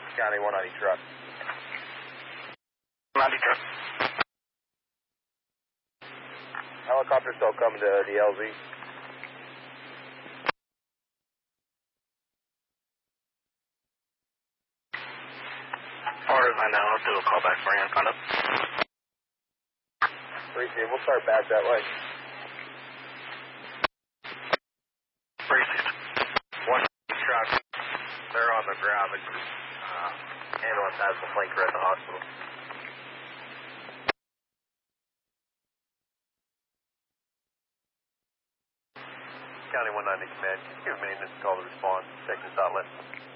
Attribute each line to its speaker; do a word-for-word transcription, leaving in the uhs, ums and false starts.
Speaker 1: County one ninety truck.
Speaker 2: ninety truck.
Speaker 1: Helicopter still coming to the L Z.
Speaker 2: As far as I know, I'll do a call back for you and find out.
Speaker 1: Appreciate it. We'll start back that way.
Speaker 2: Appreciate it.
Speaker 1: One truck. They're on the ground. The uh, ambulance has the flanker at the hospital. County one ninety command, give maintenance call to response. Check this outlet.